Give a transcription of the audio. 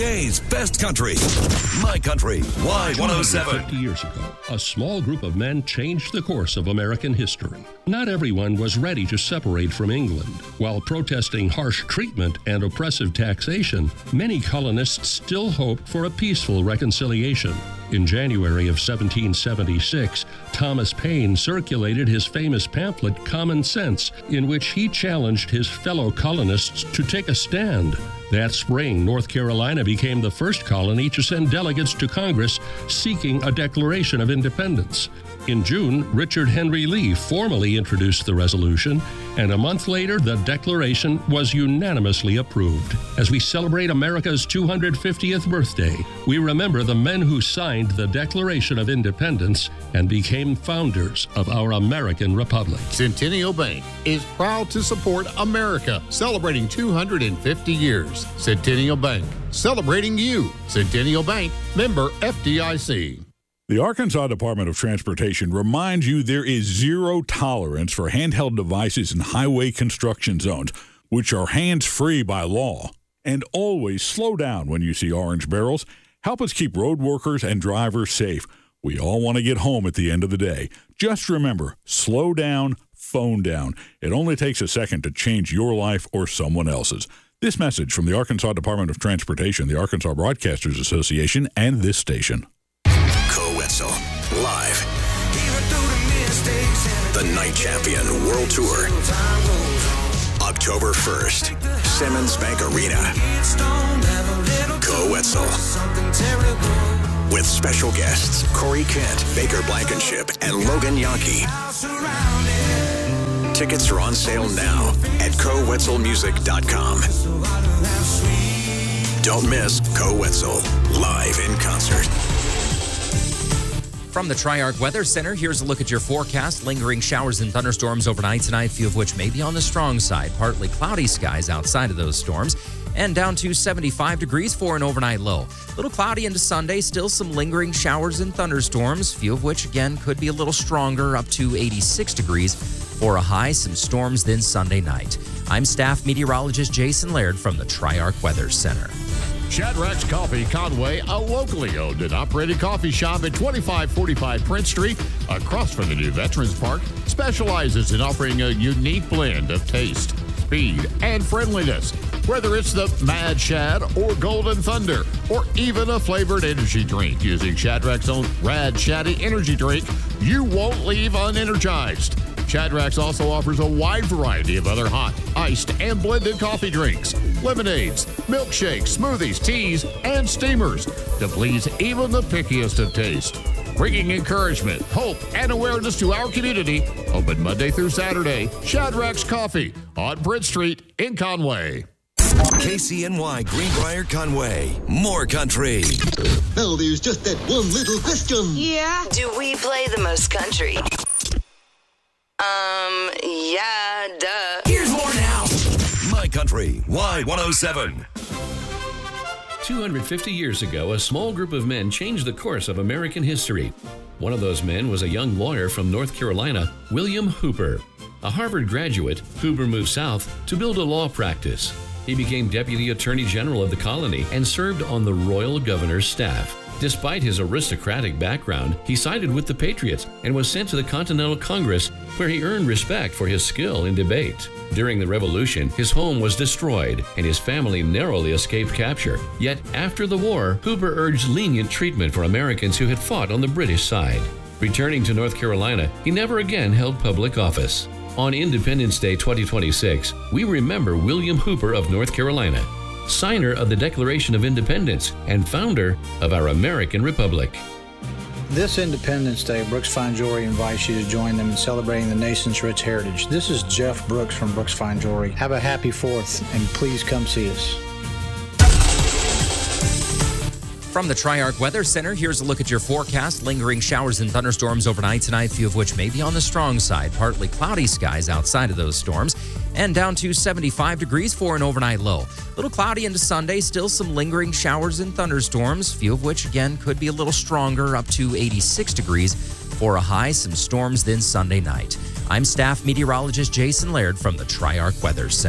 Today's best country, My Country, Y107. 50 years ago, a small group of men changed the course of American history. Not everyone was ready to separate from England. While protesting harsh treatment and oppressive taxation, many colonists still hoped for a peaceful reconciliation. In January of 1776, Thomas Paine circulated his famous pamphlet, Common Sense, in which he challenged his fellow colonists to take a stand. That spring, North Carolina became the first colony to send delegates to Congress seeking a Declaration of Independence. In June, Richard Henry Lee formally introduced the resolution, and a month later, the Declaration was unanimously approved. As we celebrate America's 250th birthday, we remember the men who signed the Declaration of Independence and became founders of our American Republic. Centennial Bank is proud to support America, celebrating 250 years. Centennial Bank, celebrating you. Centennial Bank, member FDIC. The Arkansas Department of Transportation reminds you there is zero tolerance for handheld devices in highway construction zones, which are hands-free by law. And always slow down when you see orange barrels. Help us keep road workers and drivers safe. We all want to get home at the end of the day. Just remember, slow down, phone down. It only takes a second to change your life or someone else's. This message from the Arkansas Department of Transportation, the Arkansas Broadcasters Association, and this station. Wetzel, live. The Night Champion World Tour. October 1st, Simmons Bank Arena. Co Wetzel. With special guests Corey Kent, Baker Blankenship, and Logan Yankee. Tickets are on sale now at CoWetzelMusic.com. Don't miss Co Wetzel, live in concert. From the Triarch Weather Center, here's a look at your forecast. Lingering showers and thunderstorms overnight tonight, few of which may be on the strong side. Partly cloudy skies outside of those storms. And down to 75 degrees for an overnight low. A little cloudy into Sunday, still some lingering showers and thunderstorms, few of which, again, could be a little stronger, up to 86 degrees for a high. Some storms then Sunday night. I'm staff meteorologist Jason Laird from the Triarch Weather Center. Shadrack's Coffee Conway, a locally owned and operated coffee shop at 2545 Prince Street, across from the new Veterans Park, specializes in offering a unique blend of taste, speed, and friendliness. Whether it's the Mad Shad or Golden Thunder, or even a flavored energy drink using Shadrack's own Rad Shaddy energy drink, you won't leave unenergized. Shadrack's also offers a wide variety of other hot, iced, and blended coffee drinks, lemonades, milkshakes, smoothies, teas, and steamers to please even the pickiest of taste. Bringing encouragement, hope, and awareness to our community. Open Monday through Saturday. Shadrack's Coffee on Prince Street in Conway. KCNY Greenbrier Conway. More country. Now there's just that one little question. Yeah? Do we play the most country? Yeah, duh. Here's more now. My Country, Y107. 250 years ago, a small group of men changed the course of American history. One of those men was a young lawyer from North Carolina, William Hooper. A Harvard graduate, Hooper moved south to build a law practice. He became Deputy Attorney General of the colony and served on the Royal Governor's staff. Despite his aristocratic background, he sided with the Patriots and was sent to the Continental Congress, where he earned respect for his skill in debate. During the Revolution, his home was destroyed and his family narrowly escaped capture. Yet after the war, Hooper urged lenient treatment for Americans who had fought on the British side. Returning to North Carolina, he never again held public office. On Independence Day 2026, we remember William Hooper of North Carolina, signer of the Declaration of Independence and founder of our American Republic. This Independence Day, Brooks Fine Jewelry invites you to join them in celebrating the nation's rich heritage. This is Jeff Brooks from Brooks Fine Jewelry. Have a happy 4th, and please come see us. From the Triarch Weather Center, here's a look at your forecast. Lingering showers and thunderstorms overnight tonight, few of which may be on the strong side. Partly cloudy skies outside of those storms. And down to 75 degrees for an overnight low. A little cloudy into Sunday, still some lingering showers and thunderstorms, few of which, again, could be a little stronger, up to 86 degrees for a high. Some storms then Sunday night. I'm staff meteorologist Jason Laird from the Triarch Weather Center.